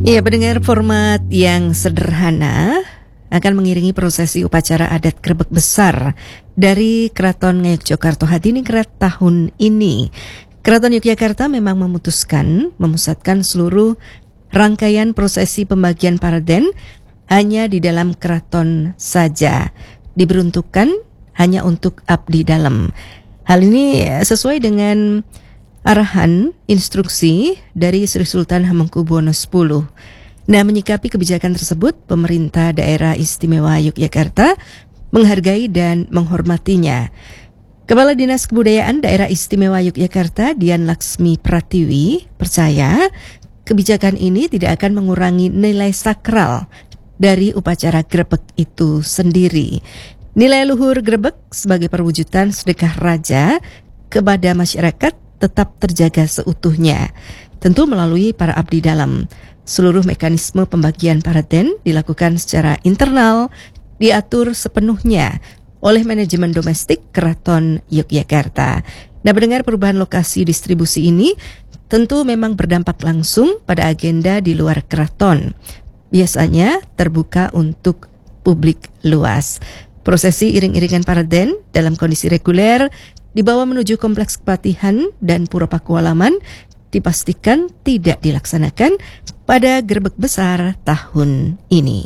Ya, pendengar, format yang sederhana akan mengiringi prosesi upacara adat Grebeg Besar dari Keraton Ngayogyakarta Hadiningrat tahun ini. Keraton Yogyakarta memang memutuskan memusatkan seluruh rangkaian prosesi pembagian paraden hanya di dalam keraton saja, diperuntukkan hanya untuk abdi dalam. Hal ini sesuai dengan arahan instruksi dari Sri Sultan Hamengkubuwono X. Nah, menyikapi kebijakan tersebut, pemerintah daerah istimewa Yogyakarta menghargai dan menghormatinya. Kepala Dinas Kebudayaan Daerah Istimewa Yogyakarta, Dian Laksmi Pratiwi, percaya kebijakan ini tidak akan mengurangi nilai sakral dari upacara grebeg itu sendiri. Nilai luhur grebeg sebagai perwujudan sedekah raja kepada masyarakat tetap terjaga seutuhnya, tentu melalui para abdi dalam. Seluruh mekanisme pembagian paraden dilakukan secara internal, diatur sepenuhnya oleh manajemen domestik Keraton Yogyakarta. Nah, mendengar perubahan lokasi distribusi ini tentu memang berdampak langsung pada agenda di luar keraton. Biasanya terbuka untuk publik luas. Prosesi iring-iringan paraden dalam kondisi reguler dibawa menuju Kompleks Kepatihan dan Pura Pakualaman dipastikan tidak dilaksanakan pada Grebeg Besar tahun ini.